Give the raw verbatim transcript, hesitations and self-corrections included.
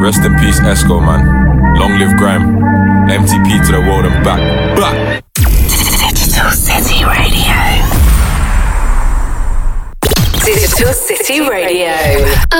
Rest in peace, Esco, man. Long live grime. M T P to the world and back. Back. Digital City Radio. Digital City Radio.